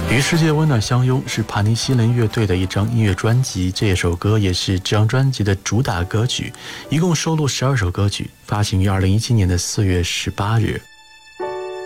与世界温暖相拥是帕尼西林乐队的一张音乐专辑，这首歌也是这张专辑的主打歌曲，一共收录12首歌曲，发行于2017年的4月18日。